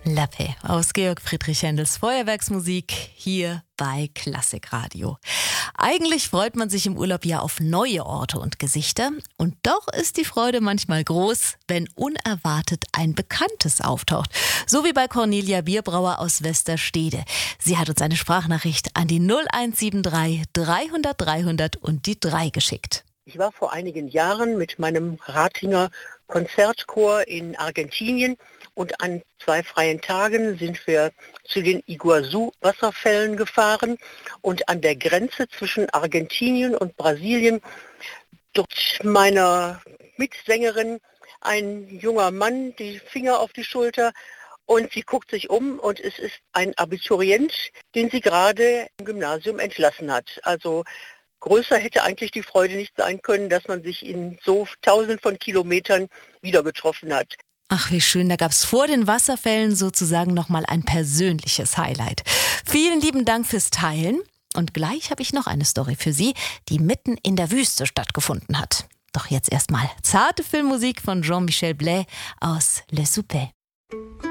La Paix aus Georg Friedrich Händels Feuerwerksmusik hier bei Klassikradio. Eigentlich freut man sich im Urlaub ja auf neue Orte und Gesichter. Und doch ist die Freude manchmal groß, wenn unerwartet ein Bekanntes auftaucht. So wie bei Cornelia Bierbrauer aus Westerstede. Sie hat uns eine Sprachnachricht an die 0173 300 300 und die 3 geschickt. Ich war vor einigen Jahren mit meinem Ratinger Konzertchor in Argentinien und an 2 freien Tagen sind wir zu den Iguazu-Wasserfällen gefahren und an der Grenze zwischen Argentinien und Brasilien drückt meiner Mitsängerin ein junger Mann die Finger auf die Schulter und sie guckt sich um und es ist ein Abiturient, den sie gerade im Gymnasium entlassen hat. Also größer hätte eigentlich die Freude nicht sein können, dass man sich in so Tausenden von Kilometern wieder getroffen hat. Ach, wie schön, da gab es vor den Wasserfällen sozusagen nochmal ein persönliches Highlight. Vielen lieben Dank fürs Teilen. Und gleich habe ich noch eine Story für Sie, die mitten in der Wüste stattgefunden hat. Doch jetzt erstmal zarte Filmmusik von Jean-Michel Blais aus Le Souper.